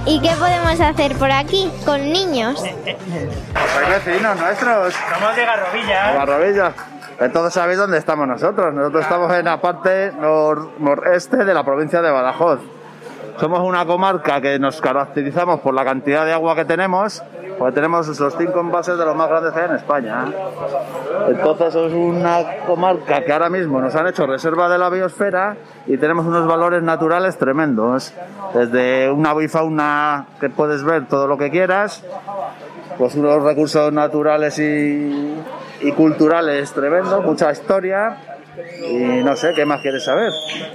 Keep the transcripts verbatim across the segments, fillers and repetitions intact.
¿y qué podemos hacer por aquí con niños? Pues sois vecinos nuestros. Somos de Garrovilla. De Garrovilla. Entonces sabéis dónde estamos nosotros. Nosotros estamos en la parte nor noreste de la provincia de Badajoz. Somos una comarca que nos caracterizamos por la cantidad de agua que tenemos, porque tenemos los cinco embalses de los más grandes que hay en España. Entonces es una comarca que ahora mismo nos han hecho reserva de la biosfera y tenemos unos valores naturales tremendos. Desde una bifauna que puedes ver todo lo que quieras, pues unos recursos naturales y, y culturales tremendos, mucha historia. Y no sé, ¿qué más quieres saber?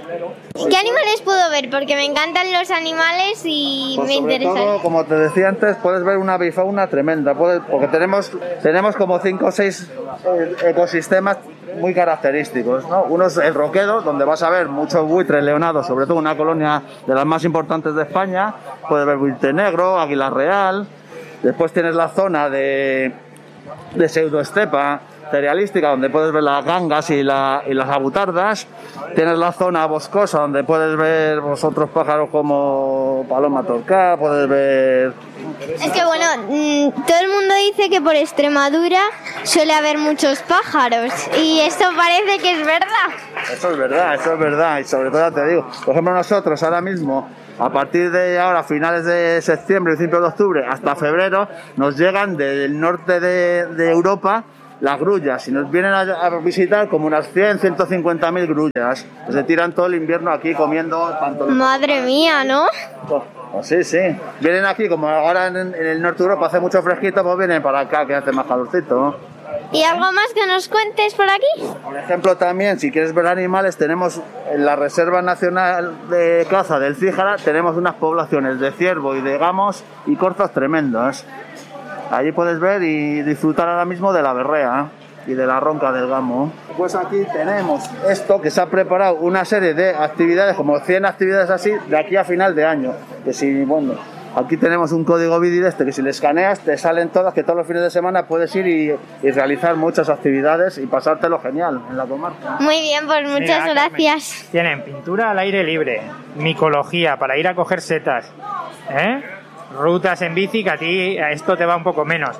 ¿Qué animales puedo ver? Porque me encantan los animales y pues me sobre interesan. todo, como te decía antes, puedes ver una bifauna tremenda, puedes, porque tenemos, tenemos como cinco o seis ecosistemas muy característicos, ¿no? Uno es el Roquedo, donde vas a ver muchos buitres leonados, sobre todo una colonia de las más importantes de España. Puedes ver buitre negro, águila real. Después tienes la zona de, de pseudoestepa cerealística, donde puedes ver las gangas y, la, y las abutardas. Tienes la zona boscosa, donde puedes ver pues, otros pájaros como paloma torcá, puedes ver... Es que bueno, mmm, todo el mundo dice que por Extremadura suele haber muchos pájaros y esto parece que es verdad. Eso es verdad, eso es verdad, y sobre todo ya te digo, por ejemplo nosotros ahora mismo, a partir de ahora, finales de septiembre, principios de octubre, hasta febrero, nos llegan del norte de, de Europa las grullas, y nos vienen a, a visitar como unas cien, ciento cincuenta mil grullas, que se tiran todo el invierno aquí comiendo tanto... Madre mía, ¿no? Oh, oh, sí, sí. Vienen aquí, como ahora en, en el norte de Europa hace mucho fresquito, pues vienen para acá que hace más calorcito, ¿no? ¿Y algo más que nos cuentes por aquí? Por ejemplo, también, si quieres ver animales, tenemos en la Reserva Nacional de Caza del Cíjara, tenemos unas poblaciones de ciervo y de gamos y corzos tremendos. Allí puedes ver y disfrutar ahora mismo de la berrea y de la ronca del gamo. Pues aquí tenemos esto, que se ha preparado una serie de actividades, como cien actividades así, de aquí a final de año. Que si, bueno, aquí tenemos un código B I D I de este, que si le escaneas te salen todas, que todos los fines de semana puedes ir y, y realizar muchas actividades y pasártelo genial en la comarca. Muy bien, pues muchas Mira, gracias. Carmen, tienen pintura al aire libre, micología para ir a coger setas, ¿eh? Rutas en bici, que a ti a esto te va un poco menos.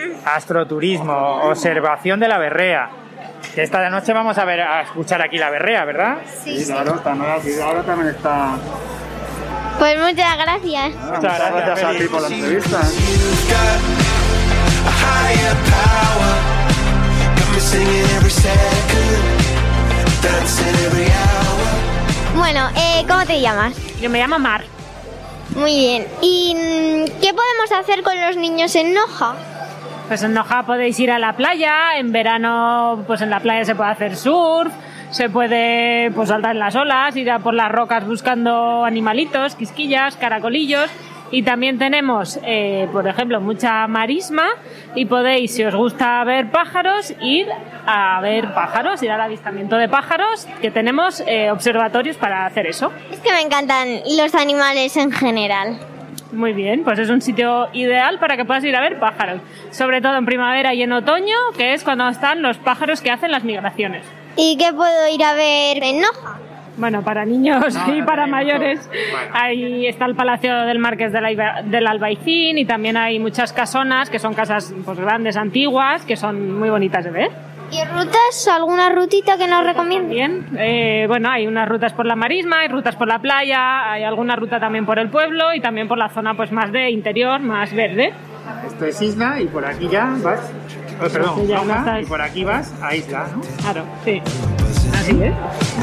Astroturismo, observación de la berrea. Que esta noche vamos a ver a escuchar aquí la berrea, ¿verdad? Sí, sí, claro, está nueva, ahora también está... Pues muchas gracias. Ah, muchas gracias, gracias a ti por la entrevista. Bueno, eh, ¿cómo te llamas? Yo me llamo Mar. Muy bien. ¿Y qué podemos hacer con los niños en Noja? Pues en Noja podéis ir a la playa, en verano pues en la playa se puede hacer surf, se puede pues saltar en las olas, ir a por las rocas buscando animalitos, quisquillas, caracolillos, y también tenemos, eh, por ejemplo, mucha marisma y podéis, si os gusta ver pájaros, ir a ver pájaros, ir al avistamiento de pájaros, que tenemos eh, observatorios para hacer eso. Es que me encantan los animales en general. Muy bien, pues es un sitio ideal para que puedas ir a ver pájaros, sobre todo en primavera y en otoño, que es cuando están los pájaros que hacen las migraciones. ¿Y qué puedo ir a ver en Noja? Bueno, para niños no, y no para hay mayores, mucho. Bueno. Ahí está el Palacio del Marqués del, Aiba, del Albaicín, y también hay muchas casonas, que son casas pues, grandes, antiguas, que son muy bonitas de ver. ¿Y rutas? ¿Alguna rutita que nos recomiendes? Bien, eh, bueno, hay unas rutas por la marisma, hay rutas por la playa, hay alguna ruta también por el pueblo y también por la zona pues más de interior, más verde. Esto es isla y por aquí ya vas... Oh, perdón, ya Noja, estás... y por aquí vas a isla, ¿no? Claro, sí. Así es.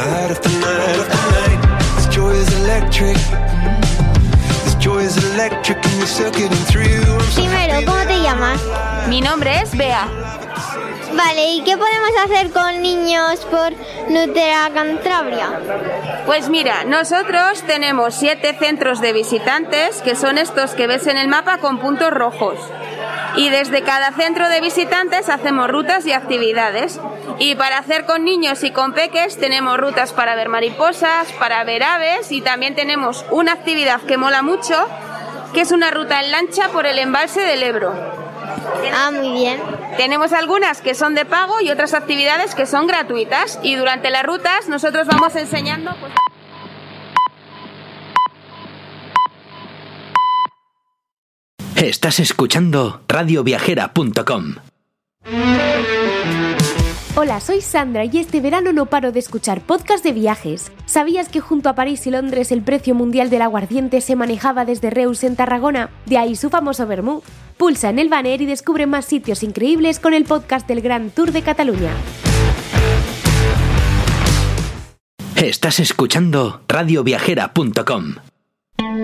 Primero, ¿cómo te llamas? Mi nombre es Bea. Vale, ¿y qué podemos hacer con niños por Nuestra Cantabria? Pues mira, nosotros tenemos siete centros de visitantes, que son estos que ves en el mapa con puntos rojos. Y desde cada centro de visitantes hacemos rutas y actividades. Y para hacer con niños y con peques tenemos rutas para ver mariposas, para ver aves, y también tenemos una actividad que mola mucho, que es una ruta en lancha por el embalse del Ebro. Ah, muy bien. Tenemos algunas que son de pago y otras actividades que son gratuitas, y durante las rutas nosotros vamos enseñando... Pues... Estás escuchando radio viajera punto com. Hola, soy Sandra y este verano no paro de escuchar podcast de viajes. ¿Sabías que junto a París y Londres el precio mundial del aguardiente se manejaba desde Reus en Tarragona? De ahí su famoso vermú. Pulsa en el banner y descubre más sitios increíbles con el podcast del Gran Tour de Cataluña. Estás escuchando radio viajera punto com.